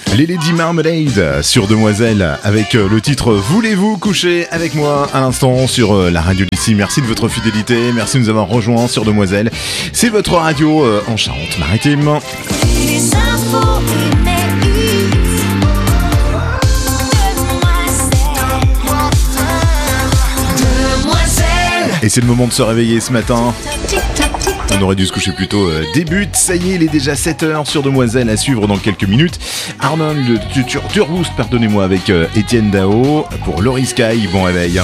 Les Lady Marmalade sur Demoiselle avec le titre Voulez-vous coucher avec moi à l'instant sur la radio d'ici. Merci de votre fidélité, merci de nous avoir rejoints sur Demoiselle. C'est votre radio en Charente-Maritime. Les infos et c'est le moment de se réveiller ce matin. On aurait dû se coucher plus tôt. Débute, ça y est, il est déjà 7h sur Demoiselle à suivre dans quelques minutes. Arnold Turboost, pardonnez-moi, avec Étienne Dao pour Laurie Sky. Bon réveil.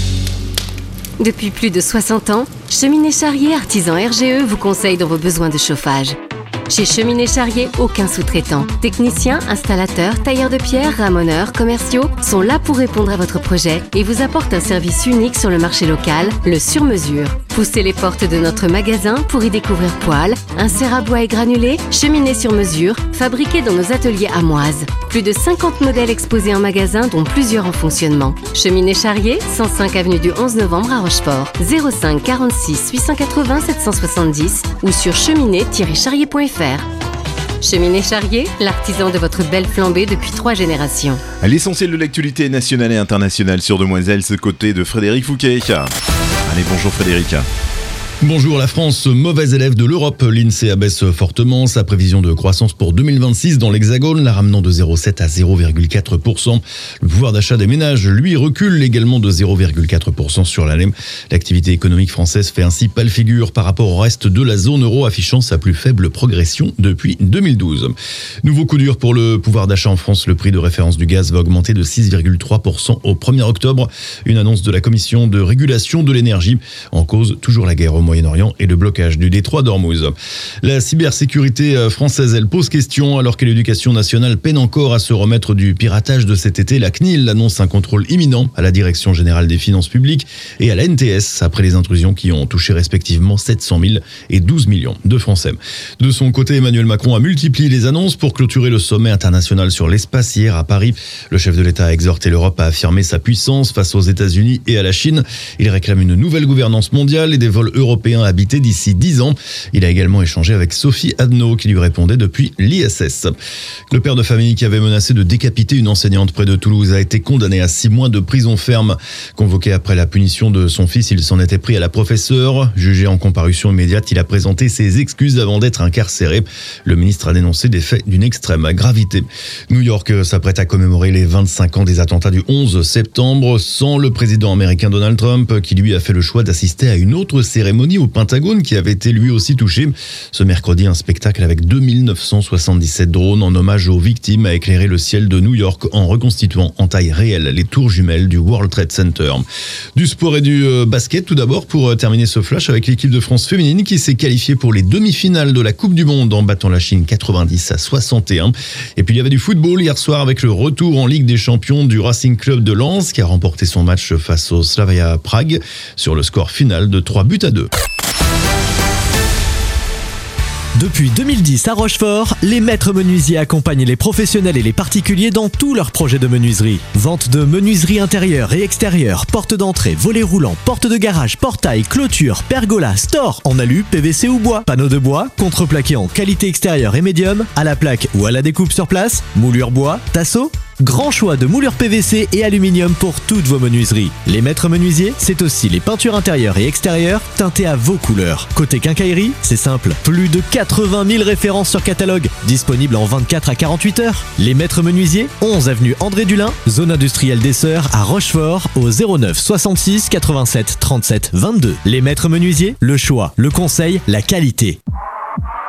Depuis plus de 60 ans, Cheminée Charrier Artisan RGE vous conseille dans vos besoins de chauffage. Chez Cheminée Charrier, aucun sous-traitant. Techniciens, installateurs, tailleurs de pierre, ramoneurs, commerciaux sont là pour répondre à votre projet et vous apportent un service unique sur le marché local, le sur-mesure. Poussez les portes de notre magasin pour y découvrir poêles, inserts à bois et granulés, cheminées sur mesure, fabriquées dans nos ateliers amoises. Plus de 50 modèles exposés en magasin, dont plusieurs en fonctionnement. Cheminée Charrier, 105 avenue du 11 novembre à Rochefort. 05 46 880 770 ou sur cheminée-charrier.fr. Cheminée Charrier, l'artisan de votre belle flambée depuis 3 générations. L'essentiel de l'actualité nationale et internationale sur Demoiselle, ce côté de Frédéric Fouquet. Allez, bonjour Frédéric. Bonjour, la France, mauvais élève de l'Europe. L'INSEE abaisse fortement sa prévision de croissance pour 2026 dans l'Hexagone, la ramenant de 0,7 à 0,4%. Le pouvoir d'achat des ménages, lui, recule également de 0,4% sur l'année. L'activité économique française fait ainsi pâle figure par rapport au reste de la zone euro, affichant sa plus faible progression depuis 2012. Nouveau coup dur pour le pouvoir d'achat en France. Le prix de référence du gaz va augmenter de 6,3% au 1er octobre. Une annonce de la Commission de régulation de l'énergie. En cause, toujours la guerre au Moyen-Orient et le blocage du détroit d'Ormuz. La cybersécurité française, elle pose question alors que l'éducation nationale peine encore à se remettre du piratage de cet été. La CNIL annonce un contrôle imminent à la Direction générale des finances publiques et à la NTS après les intrusions qui ont touché respectivement 700 000 et 12 millions de Français. De son côté, Emmanuel Macron a multiplié les annonces pour clôturer le sommet international sur l'espace hier à Paris. Le chef de l'État a exhorté l'Europe à affirmer sa puissance face aux États-Unis et à la Chine. Il réclame une nouvelle gouvernance mondiale et des vols européens habités d'ici 10 ans. Il a également échangé avec Sophie Adno qui lui répondait depuis l'ISS. Le père de famille qui avait menacé de décapiter une enseignante près de Toulouse a été condamné à 6 mois de prison ferme. Convoqué après la punition de son fils, il s'en était pris à la professeure. Jugé en comparution immédiate, il a présenté ses excuses avant d'être incarcéré. Le ministre a dénoncé des faits d'une extrême gravité. New York s'apprête à commémorer les 25 ans des attentats du 11 septembre sans le président américain Donald Trump qui lui a fait le choix d'assister à une autre cérémonie au Pentagone qui avait été lui aussi touché. Ce mercredi, un spectacle avec 2977 drones en hommage aux victimes a éclairé le ciel de New York en reconstituant en taille réelle les tours jumelles du World Trade Center. Du sport et du basket tout d'abord pour terminer ce flash avec l'équipe de France féminine qui s'est qualifiée pour les demi-finales de la Coupe du Monde en battant la Chine 90 à 61. Et puis il y avait du football hier soir avec le retour en Ligue des Champions du Racing Club de Lens qui a remporté son match face au Slavia Prague sur le score final de 3-2. Depuis 2010 à Rochefort, les maîtres menuisiers accompagnent les professionnels et les particuliers dans tous leurs projets de menuiserie. Vente de menuiserie intérieure et extérieure, porte d'entrée, volets roulants, porte de garage, portail, clôture, pergola, store, en alu, PVC ou bois, panneaux de bois, contreplaqué en qualité extérieure et médium, à la plaque ou à la découpe sur place, moulure bois, tasseau. Grand choix de moulures PVC et aluminium pour toutes vos menuiseries. Les maîtres menuisiers, c'est aussi les peintures intérieures et extérieures teintées à vos couleurs. Côté quincaillerie, c'est simple. Plus de 80 000 références sur catalogue, disponibles en 24 à 48 heures. Les maîtres menuisiers, 11 avenue André Dulin, zone industrielle des Sœurs à Rochefort, au 09 66 87 37 22. Les maîtres menuisiers, le choix, le conseil, la qualité.